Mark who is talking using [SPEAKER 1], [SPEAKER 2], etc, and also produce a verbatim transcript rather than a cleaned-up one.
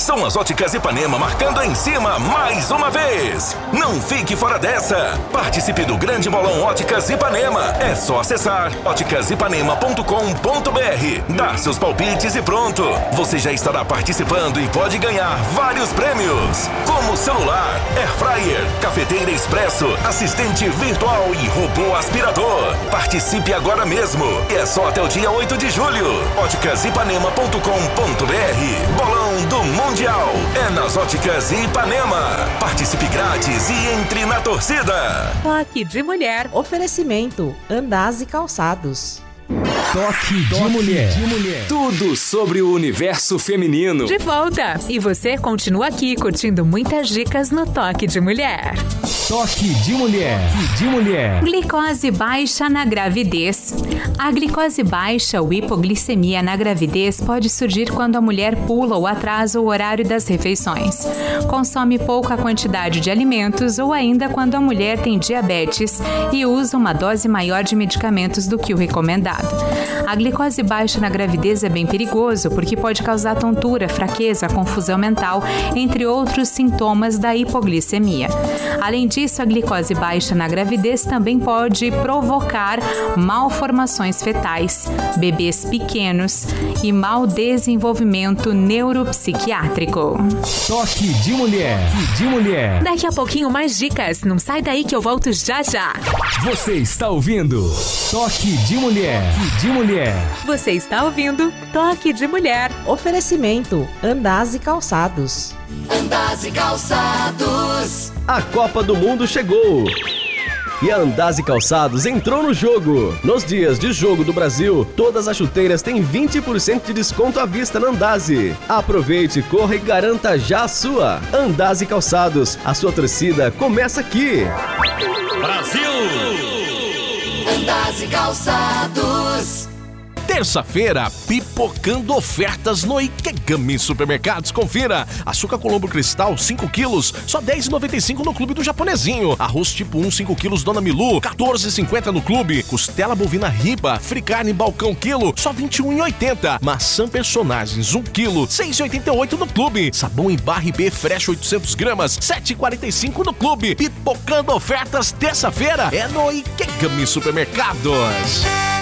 [SPEAKER 1] São as Óticas Ipanema marcando em cima mais uma vez. Não fique fora dessa. Participe do Grande Bolão Óticas Ipanema. É só acessar óticas ipanema ponto com ponto br, dar seus palpites e pronto. Você já estará participando e pode ganhar vários prêmios, como celular, air fryer, cafeteira expresso, assistente virtual e robô aspirador. Participe agora mesmo. É só até o dia oito de julho. óticas ipanema ponto com ponto br. Bolão do Mundial é nas Óticas Ipanema. Participe grátis e entre na torcida.
[SPEAKER 2] Toque de Mulher.
[SPEAKER 3] Oferecimento Andaz e Calçados.
[SPEAKER 4] Toque de mulher. de mulher. Tudo sobre o universo feminino.
[SPEAKER 2] De volta. E você continua aqui curtindo muitas dicas no Toque de Mulher.
[SPEAKER 4] Toque de mulher. de mulher.
[SPEAKER 2] Glicose baixa na gravidez. A glicose baixa ou hipoglicemia na gravidez pode surgir quando a mulher pula ou atrasa o horário das refeições, consome pouca quantidade de alimentos ou ainda quando a mulher tem diabetes e usa uma dose maior de medicamentos do que o recomendado. A glicose baixa na gravidez é bem perigoso porque pode causar tontura, fraqueza, confusão mental, entre outros sintomas da hipoglicemia. Além disso, a glicose baixa na gravidez também pode provocar malformações fetais, bebês pequenos e mau desenvolvimento neuropsiquiátrico.
[SPEAKER 4] Toque de mulher. de mulher.
[SPEAKER 2] Daqui a pouquinho mais dicas. Não sai daí que eu volto já já.
[SPEAKER 4] Você está ouvindo Toque de mulher. de mulher.
[SPEAKER 2] Você está ouvindo Toque de Mulher.
[SPEAKER 3] Oferecimento Andaz e Calçados.
[SPEAKER 5] Andaz e Calçados.
[SPEAKER 6] A Copa do Mundo chegou. E a Andaz e Calçados entrou no jogo. Nos dias de jogo do Brasil, todas as chuteiras têm vinte por cento de desconto à vista na Andaze. Aproveite, corra e garanta já a sua. Andaz e Calçados, a sua torcida começa aqui.
[SPEAKER 5] Brasil! Andaz e Calçados.
[SPEAKER 7] Terça-feira, pipocando ofertas no Ikegami Supermercados. Confira. Açúcar Colombo Cristal, cinco quilos, só dez reais e noventa e cinco centavos no Clube do Japonesinho. Arroz tipo um, cinco quilos, Dona Milu, quatorze reais e cinquenta centavos no Clube. Costela bovina Riba, Fricarne Balcão quilo, só vinte e um reais e oitenta centavos. Maçã Personagens, um quilo, seis reais e oitenta e oito centavos no Clube. Sabão em barra B Fresh, oitocentos gramas, sete reais e quarenta e cinco centavos no Clube. Pipocando ofertas, terça-feira, é no Ikegami Supermercados.